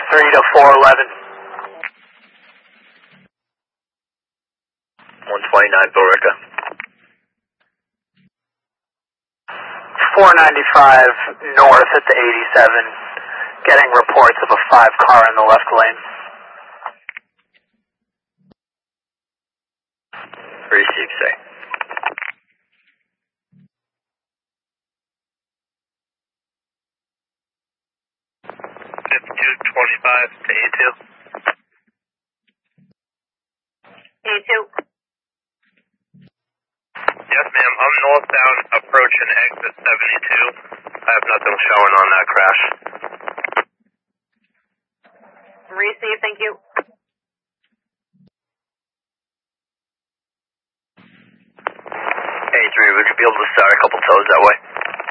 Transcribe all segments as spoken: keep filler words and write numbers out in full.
three to four eleven. one twenty-nine Billerica. four ninety-five north at the eighty-seven. Getting reports of a five car in the left lane. Receive, say. fifty-two twenty-five to A two. A two. Yes, ma'am. I'm northbound approaching exit seventy-two. I have nothing showing on that crash. Receive, thank you. A three, would you be able to start a couple tows that way?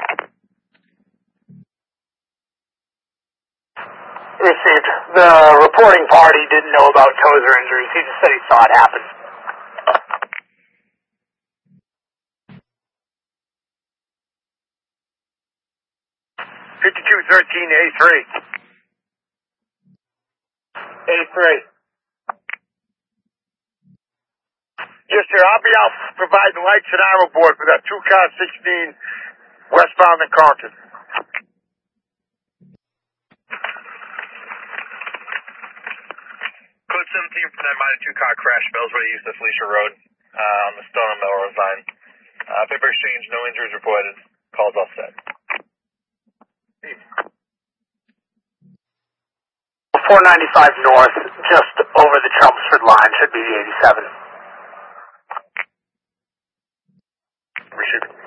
Received. The reporting party didn't know about toes or injuries. He just said he saw it happen. fifty-two thirteen A three. A three. Yes, sir. I'll be out providing lights and arrow board for that two car sixteen westbound in Compton. Code seventeen for that minor two car crash, Bellsway east of Felicia Road, uh, on the Stone and Melrose line. Uh, paper exchange, no injuries reported. Calls all set. four ninety-five north, just over the Chelmsford line, should be the eighty-seven. Received.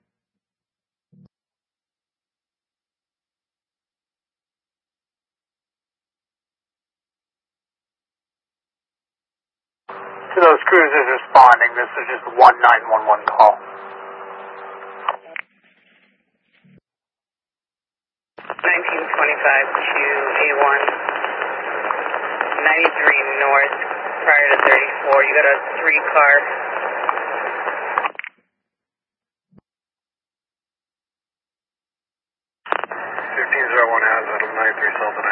To those cruisers responding, this is just one nine one one call. nineteen twenty-five to A one. ninety-three north, prior to thirty-four. You got a three car. fifteen oh one has it, ninety-three something.